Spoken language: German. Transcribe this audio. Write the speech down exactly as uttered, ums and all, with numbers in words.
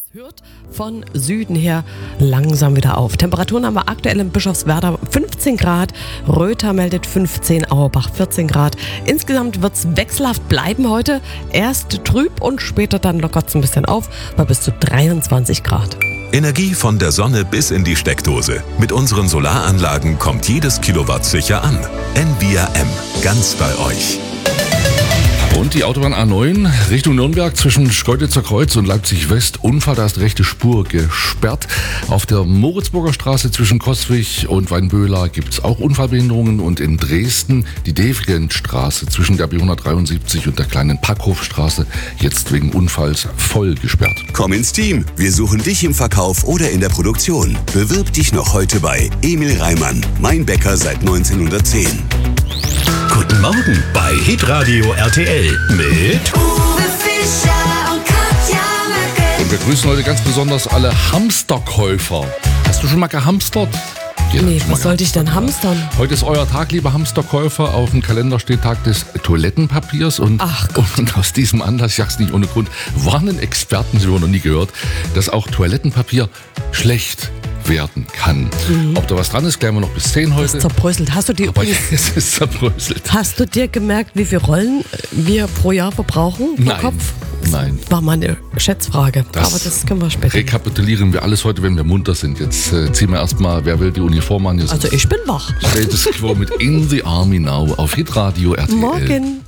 Hört von Süden her langsam wieder auf. Temperaturen haben wir aktuell in Bischofswerda fünfzehn Grad, Röther meldet fünfzehn, Auerbach vierzehn Grad. Insgesamt wird es wechselhaft bleiben heute. Erst trüb und später dann lockert es ein bisschen auf bei bis zu dreiundzwanzig Grad. Energie von der Sonne bis in die Steckdose. Mit unseren Solaranlagen kommt jedes Kilowatt sicher an. N V R M, ganz bei euch. Und die Autobahn A neun Richtung Nürnberg zwischen Schkeuditzer Kreuz und Leipzig West. Unfall, da ist die rechte Spur gesperrt. Auf der Moritzburger Straße zwischen Coswig und Weinböhler gibt es auch Unfallbehinderungen. Und in Dresden die Devrient-Straße zwischen der B hundertdreiundsiebzig und der kleinen Packhofstraße jetzt wegen Unfalls voll gesperrt. Komm ins Team. Wir suchen dich im Verkauf oder in der Produktion. Bewirb dich noch heute bei Emil Reimann, mein Bäcker seit neunzehnhundertzehn. Guten Morgen bei Hitradio R T L mit Uwe Fischer und Katja Möcke. Und wir grüßen heute ganz besonders alle Hamsterkäufer. Hast du schon mal gehamstert? Ja, Nee, schon mal was sollte ich denn gehamstert. hamstern? Heute ist euer Tag, liebe Hamsterkäufer. Auf dem Kalender steht Tag des Toilettenpapiers. Und, Ach Gott. und aus diesem Anlass, ich sag's nicht ohne Grund, warnen Experten, sie haben noch nie gehört, dass auch Toilettenpapier schlecht werden kann. Mhm. Ob da was dran ist, klären wir noch bis zehn Das heute. ist zerbröselt. Hast du dir Aber übrigens, es ist zerbröselt. hast du dir gemerkt, wie viele Rollen wir pro Jahr verbrauchen pro Nein, Kopf? nein. War mal eine Schätzfrage. Das Aber das können wir später. Rekapitulieren wir alles heute, wenn wir munter sind. Jetzt äh, ziehen wir erstmal, wer will die Uniform an. Hier Also ich bin wach. Status Quo mit In the Army Now auf Hitradio R T L. Morgen.